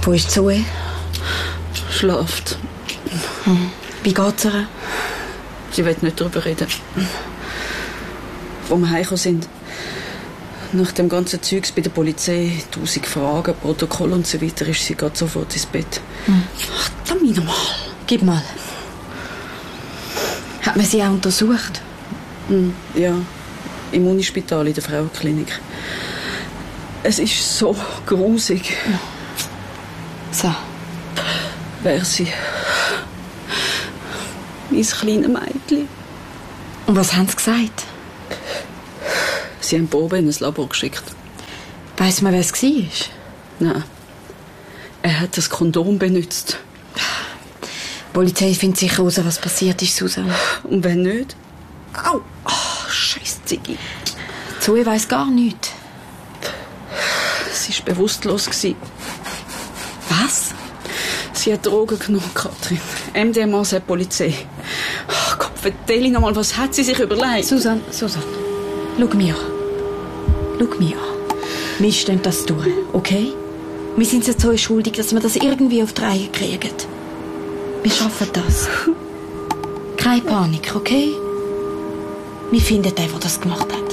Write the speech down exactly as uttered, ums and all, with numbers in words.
Wo ist Zoe? Schlaft. Hm. Wie geht's ihr? Sie will nicht darüber reden. Wo wir heimgekommen sind, nach dem ganzen Zeugs bei der Polizei, tausend Fragen, Protokoll und so weiter, ist sie gerade sofort ins Bett. Hm. Ach, Tamina mal. Gib mal. Hat man sie auch untersucht? Hm, ja, im Unispital in der Frauenklinik. Es ist so grusig. So. Wer sie? Mein kleines Mädchen. Und was haben sie gesagt? Sie haben Bobe in ein Labor geschickt. Weiss man, wer es war? Nein. Er hat das Kondom benutzt. Die Polizei findet sicher raus, was passiert ist, Susan. Und wenn nicht? Au! Oh, scheiß Ziggy. Zoe weiss gar nichts. Sie war bewusstlos. Was? Sie hat Drogen genommen, Katrin. M D M A sagt die Polizei. Oh Gott, erzähl noch mal, was hat sie sich überlegt? Susan, Susan, schau mich an. Schau mich an. Wir stehen das durch, okay? Wir sind jetzt so schuldig, dass wir das irgendwie auf die Reihe kriegen. Wir schaffen das. Keine Panik, okay? Wir finden den, der das gemacht hat.